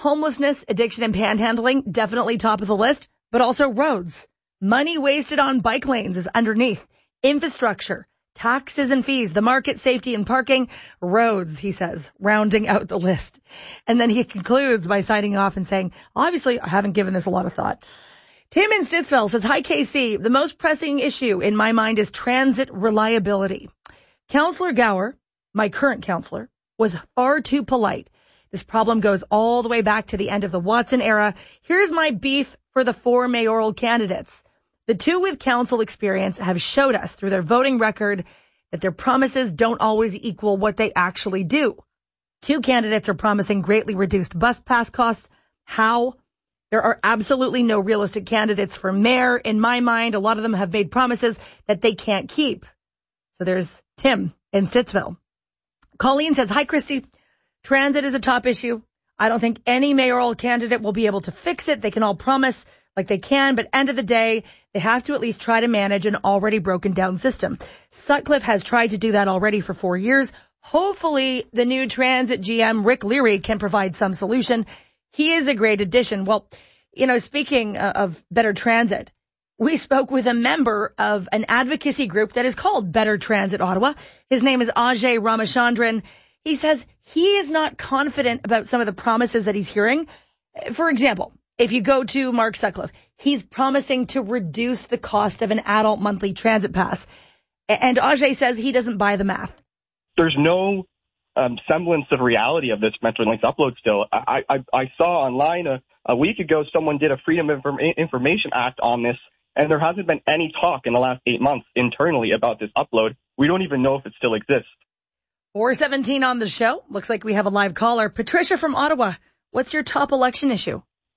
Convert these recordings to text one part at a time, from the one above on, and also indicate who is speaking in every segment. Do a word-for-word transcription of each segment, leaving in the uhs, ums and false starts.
Speaker 1: homelessness, addiction, and panhandling, definitely top of the list, but also roads. Money wasted on bike lanes is underneath. Infrastructure, taxes and fees, the market, safety and parking, roads, he says, rounding out the list. And then he concludes by signing off and saying, obviously, I haven't given this a lot of thought. Tim in Stittsville says, hi, K C. The most pressing issue in my mind is transit reliability. Councillor Gower, my current councillor, was far too polite. This problem goes all the way back to the end of the Watson era. Here's my beef for the four mayoral candidates. The two with council experience have showed us through their voting record that their promises don't always equal what they actually do. Two candidates are promising greatly reduced bus pass costs. How? There are absolutely no realistic candidates for mayor. In my mind, a lot of them have made promises that they can't keep. So there's Tim in Stittsville. Colleen says, hi, Christy. Transit is a top issue. I don't think any mayoral candidate will be able to fix it. They can all promise like they can, but end of the day, they have to at least try to manage an already broken down system. Sutcliffe has tried to do that already for four years. Hopefully, the new transit G M, Rick Leary, can provide some solution. He is a great addition. Well, you know, speaking of Better Transit, we spoke with a member of an advocacy group that is called Better Transit Ottawa. His name is Ajay Ramachandran. He says he is not confident about some of the promises that he's hearing. For example, if you go to Mark Sutcliffe, he's promising to reduce the cost of an adult monthly transit pass. And Ajay says he doesn't buy the math.
Speaker 2: There's no um, semblance of reality of this Metro Links upload still. I, I, I saw online a, a week ago someone did a Freedom of Information Act on this, and there hasn't been any talk in the last eight months internally about this upload. We don't even know if it still exists.
Speaker 1: four seventeen on the show. Looks like we have a live caller. Patricia from Ottawa, what's your top election issue?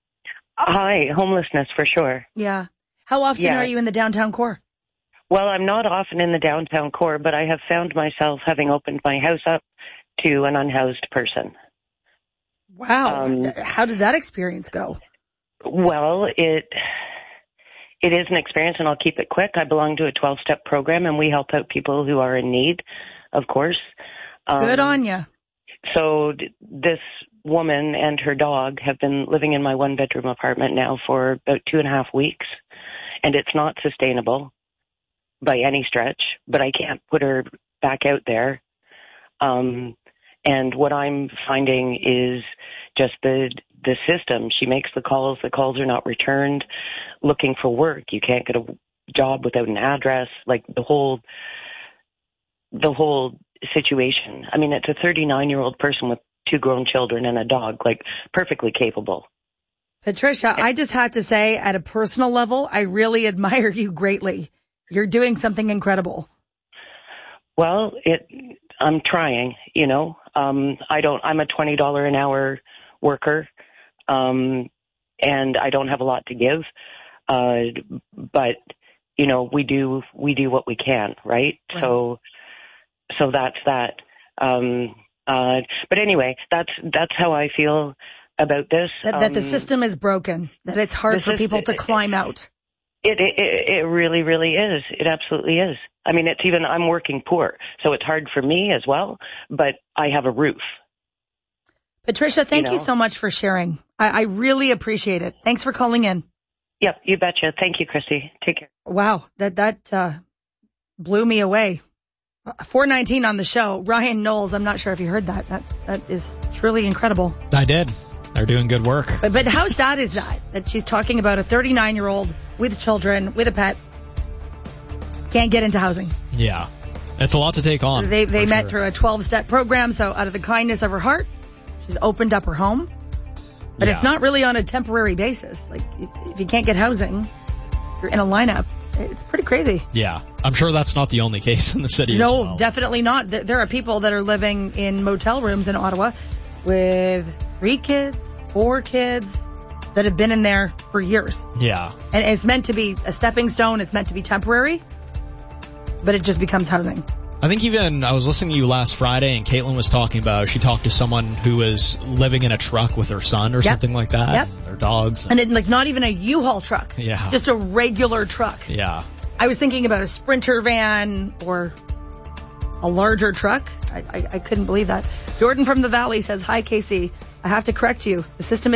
Speaker 3: Hi, homelessness for sure.
Speaker 1: Yeah. How often
Speaker 3: yeah.
Speaker 1: are you in the downtown core?
Speaker 3: Well, I'm not often in the downtown core, but I have found myself having opened my house up to an unhoused person.
Speaker 1: Wow. Um, How did that experience go?
Speaker 3: Well, it it is an experience, and I'll keep it quick. I belong to a twelve-step program, and we help out people who are in need, of course. Um,
Speaker 1: Good on you.
Speaker 3: So this woman and her dog have been living in my one-bedroom apartment now for about two and a half weeks, and it's not sustainable by any stretch, but I can't put her back out there. Um, and what I'm finding is just the the system. She makes the calls, the calls are not returned. Looking for work, you can't get a job without an address. Like the whole the whole situation. I mean, it's a thirty-nine-year-old person with two grown children and a dog, like perfectly capable.
Speaker 1: Patricia, I just have to say, at a personal level, I really admire you greatly. You're doing something incredible.
Speaker 3: Well, it, I'm trying, you know, um, I don't, I'm a twenty dollars an hour worker, um, and I don't have a lot to give. Uh, but, you know, we do, we do what we can, right? right. So, so that's that. Um, uh, but anyway, that's, that's how I feel about this.
Speaker 1: That,
Speaker 3: um,
Speaker 1: that the system is broken, that it's hard for people to climb out.
Speaker 3: It, it it really, really is. It absolutely is. I mean, it's even, I'm working poor, so it's hard for me as well, but I have a roof.
Speaker 1: Patricia, thank you,
Speaker 3: you
Speaker 1: know?
Speaker 3: you
Speaker 1: so much for sharing. I, I really appreciate it. Thanks for calling in.
Speaker 3: Yep, you betcha. Thank you, Christy. Take care.
Speaker 1: Wow, that, that uh, blew me away. four nineteen on the show. Ryan Knowles, I'm not sure if you heard that. That That is truly incredible.
Speaker 4: I did. They're doing good work.
Speaker 1: But, but how sad is that? That she's talking about a thirty-nine-year-old with children, with a pet, can't get into housing.
Speaker 4: Yeah. It's a lot to take on.
Speaker 1: They they met
Speaker 4: sure.
Speaker 1: through a twelve-step program, so out of the kindness of her heart, she's opened up her home. But
Speaker 4: yeah.
Speaker 1: it's not really on a temporary basis. Like, if, if you can't get housing, you're in a lineup. It's pretty crazy.
Speaker 4: Yeah. I'm sure that's not the only case in the city
Speaker 1: no,
Speaker 4: as well.
Speaker 1: definitely not. There are people that are living in motel rooms in Ottawa with three kids, four kids that have been in there for years.
Speaker 4: Yeah.
Speaker 1: And it's meant to be a stepping stone. It's meant to be temporary, but it just becomes housing.
Speaker 4: I think even I was listening to you last Friday and Caitlin was talking about, she talked to someone who was living in a truck with her son or
Speaker 1: yep.
Speaker 4: something like that.
Speaker 1: Yep.
Speaker 4: Their dogs.
Speaker 1: And it, like not even a U-Haul truck.
Speaker 4: Yeah.
Speaker 1: Just a regular truck.
Speaker 4: Yeah.
Speaker 1: I was thinking about a Sprinter van or a larger truck. I, I, I couldn't believe that. Jordan from the Valley says, hi, Casey. I have to correct you. The system is